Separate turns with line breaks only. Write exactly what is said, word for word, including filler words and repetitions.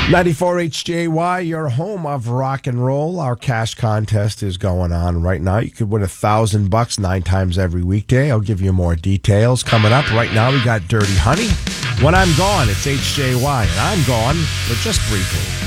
ninety-four H J Y, your home of rock and roll. Our cash contest is going on right now. You could win a thousand bucks nine times every weekday. I'll give you more details coming up. Right now, we got Dirty Honey. When I'm gone, it's H J Y, and I'm gone, but just briefly.